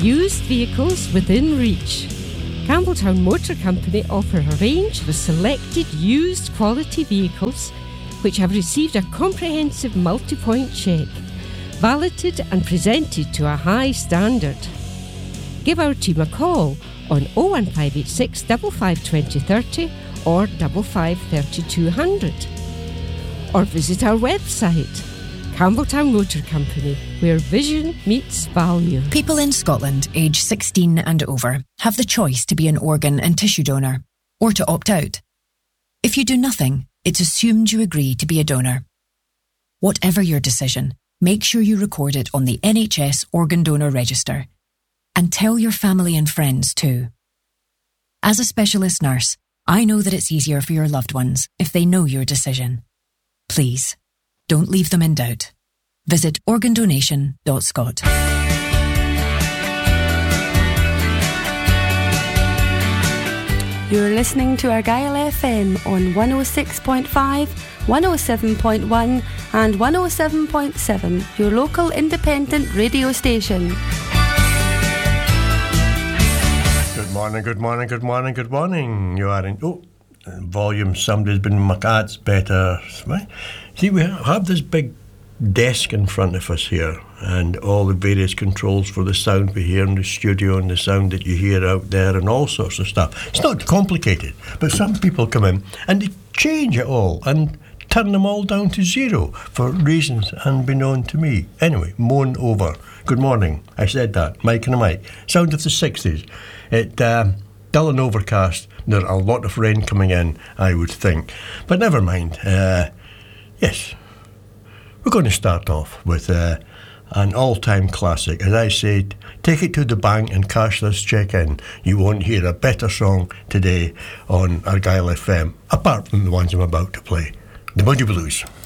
used vehicles within reach. Campbelltown Motor Company offer a range of selected used quality vehicles which have received a comprehensive multi-point check, validated and presented to a high standard. Give our team a call on 01586 55 2030 or 55 3200. Or visit our website, Campbelltown Motor Company, where vision meets value. People in Scotland aged 16 and over have the choice to be an organ and tissue donor, or to opt out. If you do nothing, it's assumed you agree to be a donor. Whatever your decision, make sure you record it on the NHS Organ Donor Register. And tell your family and friends too. As a specialist nurse, I know that it's easier for your loved ones if they know your decision. Please, don't leave them in doubt. Visit organdonation.scot. You're listening to Argyll FM on 106.5, 107.1 and 107.7, your local independent radio station. Good morning, good morning, good morning, good morning. You are in... volume, somebody's been... My cat's better. See, we have this big desk in front of us here and all the various controls for the sound we hear in the studio and the sound that you hear out there and all sorts of stuff. It's not complicated, but some people come in and they change it all and turn them all down to zero for reasons unbeknown to me. Anyway, moan over. Good morning. I said that. Mike and a Mike. Sound of the 60s. It dull and overcast. There are a lot of rain coming in, I would think. But never mind. Yes. We're going to start off with an all-time classic. As I said, take it to the bank and cash this check in. You won't hear a better song today on Argyll FM, apart from the ones I'm about to play. The Moody Blues.